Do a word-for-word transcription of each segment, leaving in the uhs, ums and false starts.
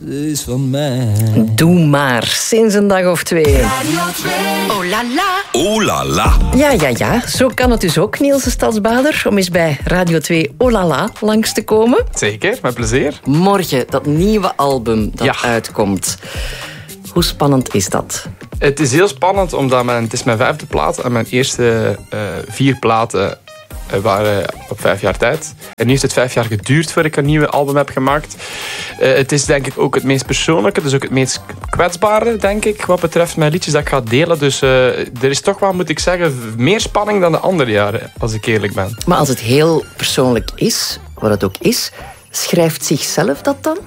is van mij. Doe maar, sinds een dag of twee. Radio twee. Oh la la. Oh la la. Ja, ja, ja. Zo kan het dus ook, Niels de Stadsbader, om eens bij Radio twee Oh la la langs te komen. Zeker, met plezier. Morgen, dat nieuwe album dat Ja. uitkomt. Hoe spannend is dat? Het is heel spannend, omdat mijn, het is mijn vijfde plaat en mijn eerste uh, vier platen uh, waren op vijf jaar tijd. En nu heeft het vijf jaar geduurd voordat ik een nieuwe album heb gemaakt. Uh, het is denk ik ook het meest persoonlijke, dus ook het meest kwetsbare, denk ik, wat betreft mijn liedjes dat ik ga delen. Dus uh, er is toch wel, moet ik zeggen, meer spanning dan de andere jaren, als ik eerlijk ben. Maar als het heel persoonlijk is, wat het ook is, schrijft zichzelf dat dan?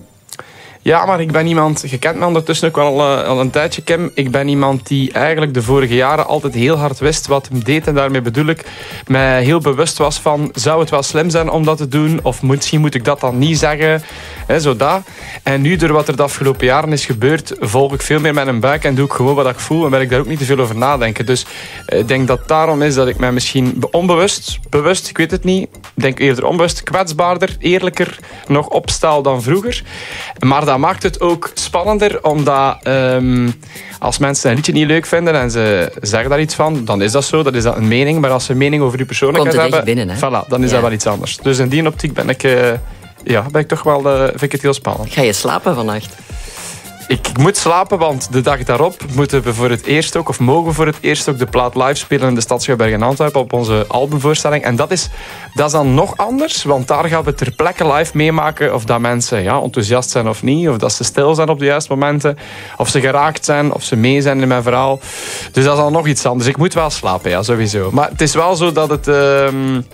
Ja, maar ik ben iemand, je kent me ondertussen ook al, uh, al een tijdje, Kim. Ik ben iemand die eigenlijk de vorige jaren altijd heel hard wist wat hem deed. En daarmee bedoel ik, mij heel bewust was van, zou het wel slim zijn om dat te doen? Of misschien moet ik dat dan niet zeggen? He, zo dat. En nu, door wat er de afgelopen jaren is gebeurd, volg ik veel meer met een buik en doe ik gewoon wat ik voel. En ben ik daar ook niet te veel over nadenken. Dus uh, ik denk dat het daarom is dat ik mij misschien onbewust, bewust, ik weet het niet, ik denk eerder onbewust, kwetsbaarder, eerlijker nog opstel dan vroeger. Maar dat maakt het ook spannender, omdat um, als mensen een liedje niet leuk vinden en ze zeggen daar iets van, dan is dat zo, dat is dat een mening. Maar als ze een mening over je persoonlijkheid Komt het echt hebben, binnen, hè? voilà, dan is Ja. dat wel iets anders. Dus in die optiek ben ik, uh, ja, ben ik toch wel, uh, vind ik het heel spannend. Ga je slapen vannacht? Ik, ik moet slapen, want de dag daarop moeten we voor het eerst ook, of mogen we voor het eerst ook de plaat live spelen in de Stadsschouwburg in Antwerpen op onze albumvoorstelling. En dat is, dat is dan nog anders, want daar gaan we ter plekke live meemaken of dat mensen ja, enthousiast zijn of niet, of dat ze stil zijn op de juiste momenten, of ze geraakt zijn, of ze mee zijn in mijn verhaal. Dus dat is dan nog iets anders. Ik moet wel slapen, ja, sowieso. Maar het is wel zo dat het... Uh,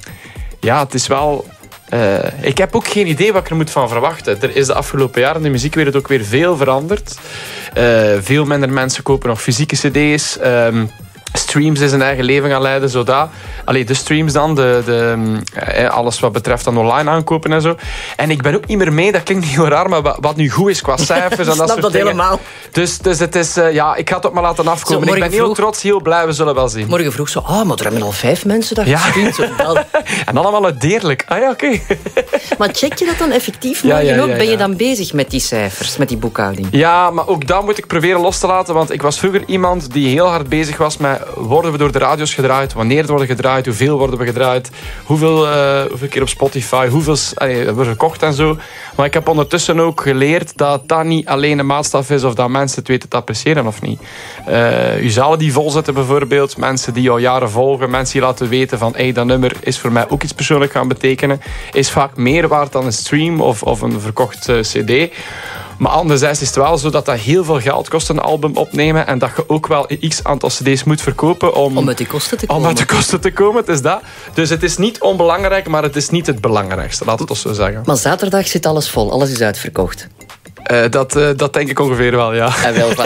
ja, het is wel... Uh, ik heb ook geen idee wat ik er moet van verwachten. Er is de afgelopen jaren in de muziekwereld ook weer veel veranderd. Uh, veel minder mensen kopen nog fysieke cd's. Um, streams is een eigen leven gaan leiden, zodat... Allee, de streams dan, de, de, uh, alles wat betreft dan online aankopen en zo. En ik ben ook niet meer mee, dat klinkt heel raar, maar wat, wat nu goed is qua cijfers en dat snap soort dat dingen. helemaal. Dus, dus het is... Uh, ja, ik ga het op maar laten afkomen. Zo, ik ben heel vroeg, trots, heel blij, we zullen wel zien. Morgen vroeg zo, ah, oh, maar er hebben al vijf mensen dat Ja. gestreamd. Zo, dat. En allemaal uit Deerlijk. Ah ja, oké. Okay. Maar check je dat dan effectief Ja, morgen ja, ook? ja, Ben je ja. dan bezig met die cijfers, met die boekhouding? Ja, maar ook dat moet ik proberen los te laten. Want ik was vroeger iemand die heel hard bezig was met... Worden we door de radio's gedraaid? Wanneer worden we gedraaid? Hoeveel worden we gedraaid? Hoeveel, uh, hoeveel keer op Spotify? Hoeveel allee, hebben we gekocht en zo? Maar ik heb ondertussen ook geleerd dat dat niet alleen een maatstaf is of dat mensen het weten te appreciëren of niet. Uh, je zalen die volzetten bijvoorbeeld. Mensen die jou jaren volgen. Mensen die laten weten van... Hey, dat nummer is voor mij ook iets persoonlijk gaan betekenen. Is vaak meer waard dan een stream of, of een verkocht uh, cd. Maar anderzijds is het wel zo dat dat heel veel geld kost, een album opnemen. En dat je ook wel een x aantal cd's moet verkopen om... Om uit de kosten te komen. Om uit de kosten te komen, het is dat. Dus het is niet onbelangrijk, maar het is niet het belangrijkste. Laat het toch zo zeggen. Maar zaterdag zit alles vol, alles is uitverkocht. Uh, dat, uh, dat denk ik ongeveer wel, ja. En wel,